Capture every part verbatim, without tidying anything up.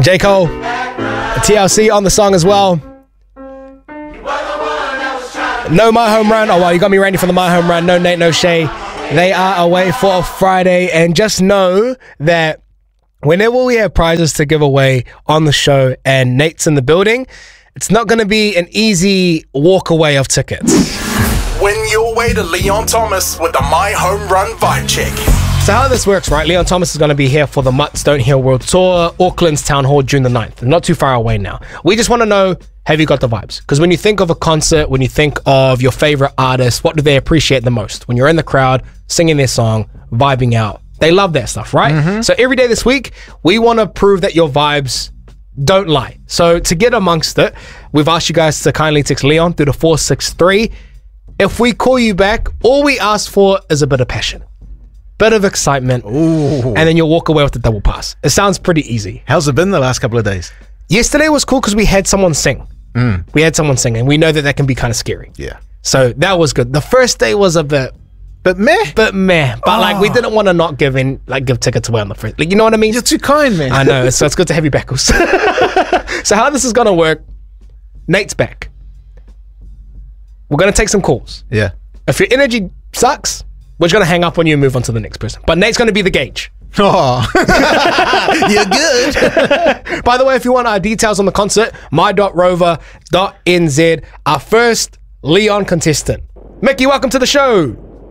J. Cole, T L C on the song as well. No My Home Run. Oh, wow, you got me ready for the My Home Run. No Nate, no Shay. They are away for a Friday. And just know that whenever we have prizes to give away on the show and Nate's in the building, it's not going to be an easy walk away of tickets. Win your way to Leon Thomas with the My Home Run Vibe Check. So how this works, right? Leon Thomas is going to be here for the Mutts Don't Heal World Tour, Auckland's Town Hall, June the ninth. Not too far away now. We just want to know, have you got the vibes? Because when you think of a concert, when you think of your favorite artist, what do they appreciate the most? When you're in the crowd, singing their song, vibing out. They love that stuff, right? Mm-hmm. So every day this week, we want to prove that your vibes don't lie. So to get amongst it, we've asked you guys to kindly text Leon through the four six three. If we call you back, all we ask for is a bit of passion. Bit of excitement, Ooh. And then you'll walk away with the double pass. It sounds pretty easy. How's it been the last couple of days? Yesterday was cool because we had someone sing. Mm. We had someone sing, and we know that that can be kind of scary. Yeah. So that was good. The first day was a bit, but meh, but meh. But oh. like we didn't want to not give in, like give tickets away on the first. Like, you know what I mean? You're too kind, man. I know. So it's good to have you back. So how this is gonna work? Nate's back. We're gonna take some calls. Yeah. If your energy sucks, we're just going to hang up on you and move on to the next person. But Nate's going to be the gauge. Oh, you're good. By the way, if you want our details on the concert, my dot rover dot n z. Our first Leon contestant. Mickey, welcome to the show.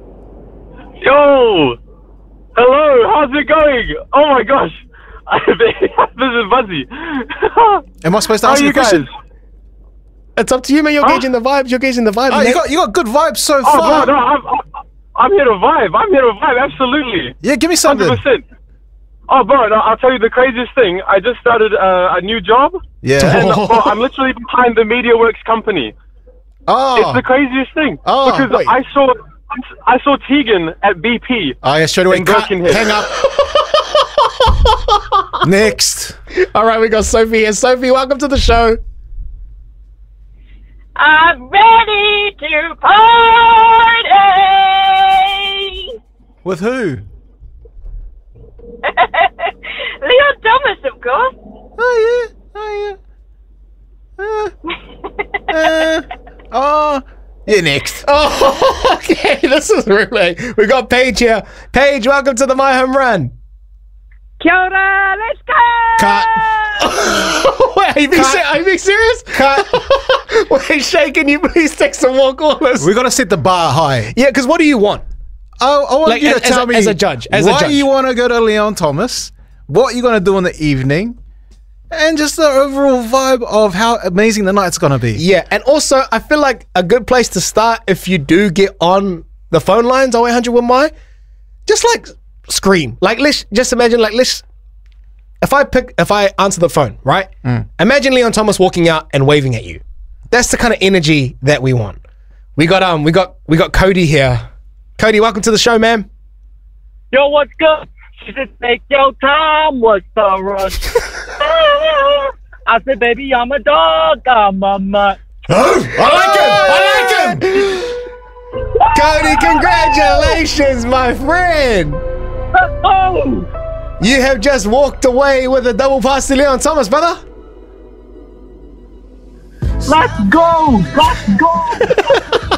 Yo. Hello. How's it going? Oh, my gosh. This is Buzzy. Am I supposed to ask How you a question? Guys? It's up to you, man. You're huh? gauging the vibes. You're gauging the vibes. Oh, you got, you got good vibes so oh, far. Bro, no, I'm, I'm, I'm here to vibe. I'm here to vibe, absolutely. Yeah, give me something. one hundred percent. Oh, bro, no, I'll tell you the craziest thing. I just started uh, a new job. Yeah. And, bro, I'm literally behind the MediaWorks company. Oh. It's the craziest thing. Oh, because wait. I saw I saw Tegan at B P. Oh, yeah, straight away. Cut, hang up. Next. All right, we got Sophie here. Sophie, welcome to the show. I'm ready to party. With who? Leon Thomas, of course. Oh yeah, oh yeah. Uh, uh, oh, yeah. Next. Oh, okay. This is really. We got Paige here. Paige, welcome to the My Home Run. Kia ora, let's go. Cut. Wait, are you being, ser- are you being serious? Cut. Wait, Shay, can you please take some more callers? We got to set the bar high. Yeah, because what do you want? Oh, I want like, you to as, tell as a, me as a judge. As why a judge. you want to go to Leon Thomas, what you're going to do in the evening, and just the overall vibe of how amazing the night's going to be. Yeah, and also I feel like a good place to start if you do get on the phone lines, oh eight hundred with my, just like scream. Like let's just imagine like let's if I pick if I answer the phone, right? Mm. Imagine Leon Thomas walking out and waving at you. That's the kind of energy that we want. We got um we got we got Cody here. Cody, welcome to the show, man. Yo, what's good? She said, take your time, what's the rush? I said, baby, I'm a dog, I'm a mutt. Oh, I like him! I like him! Cody, congratulations, my friend! Oh! You have just walked away with a double pass to Leon Thomas, brother. Let's go! Let's go!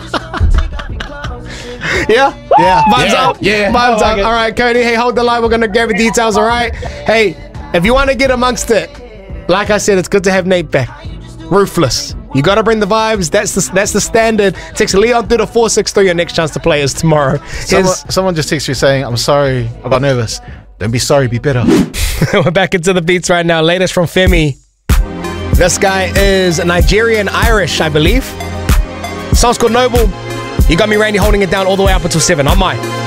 Yeah? Yeah. Vibes yeah. up? Yeah. Vibes like up. it. All right, Cody. Hey, hold the line. We're going to grab the details, all right? Hey, if you want to get amongst it, like I said, it's good to have Nate back. Ruthless. You got to bring the vibes. That's the that's the standard. Text Leon through the four six three. Your next chance to play is tomorrow. Someone, someone just texted you saying, I'm sorry, I got nervous. Don't be sorry, be better. We're back into the beats right now. Latest from Femi. This guy is Nigerian Irish, I believe. Song's called Noble. You got me, Randy, holding it down all the way up until seven. On my.